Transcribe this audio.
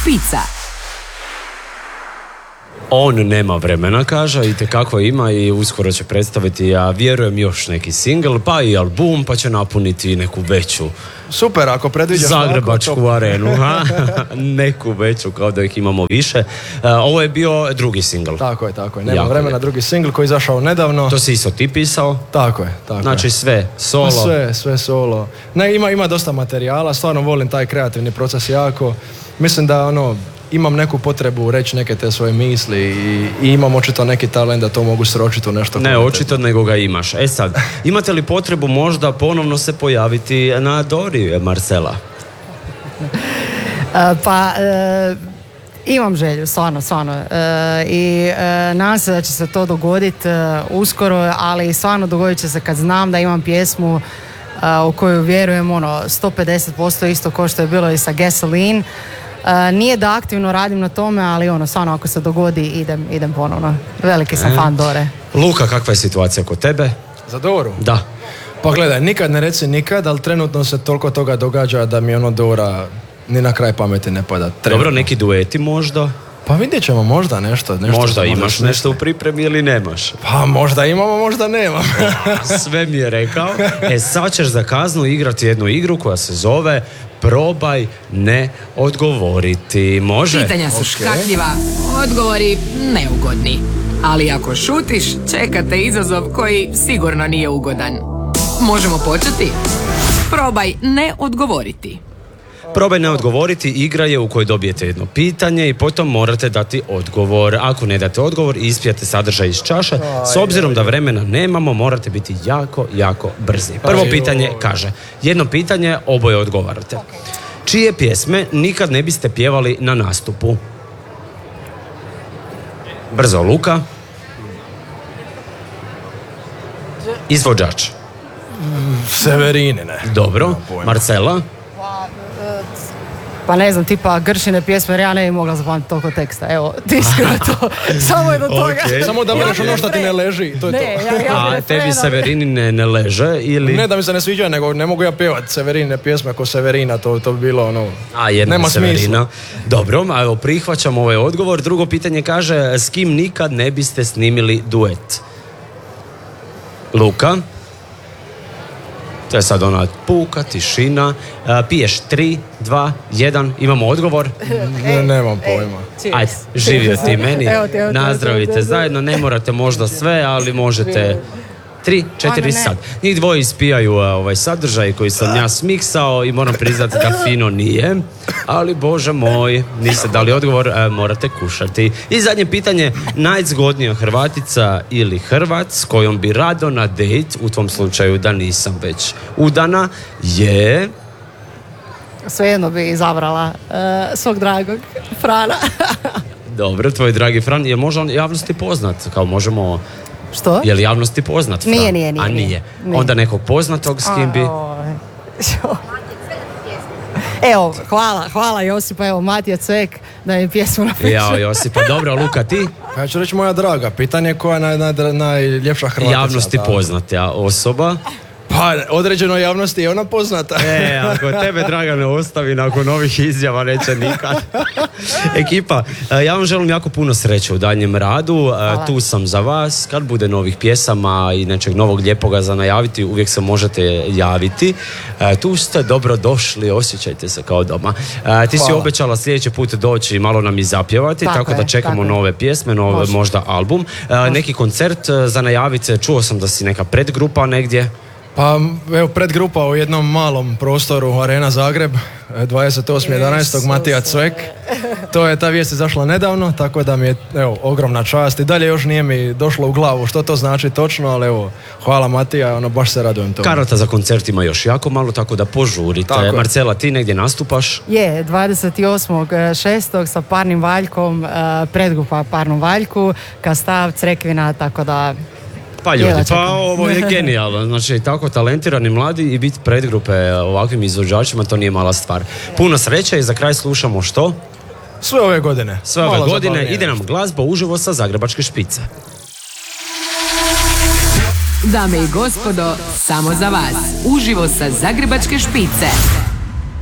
špica. On nema vremena, kaže, itekako ima i uskoro će predstaviti, ja vjerujem, još neki singl, pa i album, pa će napuniti neku veću super, ako predviđaš zagrebačku arenu, neku veću, kao da ih imamo više. Ovo je bio drugi singl. Tako je. Nema vremena, drugi singl koji je izašao nedavno. To si isto ti pisao? Tako je. Znači sve solo? Sve solo. Ne, ima dosta materijala, stvarno volim taj kreativni proces jako. Mislim da imam neku potrebu reći neke te svoje misli i imam očito neki talent da to mogu sročiti u nešto. Ne očito, nego ga imaš. Sad, imate li potrebu možda ponovno se pojaviti na Dori, Marcela? Imam želju, stvarno. I nadam se da će se to dogoditi uskoro, ali stvarno dogodit će se kad znam da imam pjesmu u koju vjerujem 150% isto kao što je bilo i sa Gasoline. Nije da aktivno radim na tome, ali stvarno ako se dogodi idem ponovno. Veliki sam fan Dore. Luka, kakva je situacija kod tebe? Za Doru? Da. Pa gledaj, nikad ne reci nikad, ali trenutno se toliko toga događa da mi Dora ni na kraj pameti ne pada. Dobro, neki dueti možda? Pa vidjet ćemo, možda nešto možda imaš nešto u pripremi ili nemaš? Pa možda imamo, možda nemam. Sve mi je rekao. Sad ćeš za kaznu igrati jednu igru koja se zove Probaj ne odgovoriti. Može? Pitanja su škakljiva, odgovori neugodni. Ali ako šutiš, čekate izazov koji sigurno nije ugodan. Možemo početi? Probaj ne odgovoriti. Probaj ne odgovoriti igra je u kojoj dobijete jedno pitanje i potom morate dati odgovor. Ako ne date odgovor, ispijate sadržaj iz čaše. S obzirom da vremena nemamo, morate biti jako brzi. Prvo pitanje kaže, jedno pitanje, oboje odgovarate. Čije pjesme nikad ne biste pjevali na nastupu? Brzo, Luka. Izvođač. Severine. Dobro, Marcela. Pa ne znam, tipa Gršine pjesme, jer ja ne bi mogla zapamtiti toliko teksta. Evo, ti iskreno to. Samo je do toga. Okay. Samo da bereš što ti ne leži, to je to. A tebi Severini ne leže ili? Ne da mi se ne sviđa, nego ne mogu ja pjevat Severine pjesme ako Severina, to bi bilo nema Severina. Smisla. Dobro, evo prihvaćam ovaj odgovor. Drugo pitanje kaže, s kim nikad ne biste snimili duet? Luka? To je sad ona puka, tišina. Piješ 3, 2, 1. Imamo odgovor? Nemam pojma. Ajde, živio ti meni. Nazdravite zajedno. Ne morate možda sve, ali možete 3, 4 sad. Njih dvoje ispijaju sadržaj koji sam ja smiksao i moram priznati da fino nije. Ali bože moj, niste dali odgovor, morate kušati. I zadnje pitanje, najzgodnija Hrvatica ili Hrvat s kojom bi rado na dejt, u tvom slučaju da nisam već udana, je... Svejedno bi izabrala svog dragog Frana. Dobro, tvoj dragi Fran, je možda javnosti poznat? Kao možemo... Što? Je li javnosti poznat Fran? Nije. A nije. Onda nekog poznatog s kim bi... Evo, hvala Josipa, evo Matija Cvek da mi pjesmu napiše. Jao Josipa, dobro, Luka ti? Ja ću reći moja draga, pitanje koja je najljepša Hrvatica. Javnosti poznata osoba. Pa, određenoj javnosti je ona poznata. Ako tebe draga ne ostavi nakon ovih izjava, neće nikad. Ekipa, ja vam želim jako puno sreće u daljnjem radu. Tu sam za vas. Kad bude novih pjesama i nečeg novog lijepoga za najaviti, uvijek se možete javiti. Tu ste dobro došli, osjećajte se kao doma. Ti si obećala sljedeći put doći malo nam i zapjevati, tako da čekamo nove pjesme, možda album. Neki koncert za najaviti, čuo sam da si neka predgrupa negdje. Pa evo predgrupa u jednom malom prostoru Arena Zagreb 28.11. Matija Cvek. Ta vijest izašla nedavno, tako da mi je ogromna čast i dalje još nije mi došlo u glavu što to znači točno, ali hvala Matija, baš se radujem tome. Karata za koncert ima još jako malo, tako da požurite. Tako Marcela, ti negdje nastupaš? 28.6. sa Parnim Valjkom, predgrupa Parnom Valjku, Kastav, Crekvina, tako da... Pa ljudi, ovo je genijalno. Znači, tako talentirani mladi i biti predgrupe ovakvim izvođačima, to nije mala stvar. Puno sreće i za kraj slušamo što? Sve ove godine. Sve ove godine. Ide nam glazba uživo sa Zagrebačke špice. Dame i gospodo, samo za vas. Uživo sa Zagrebačke špice.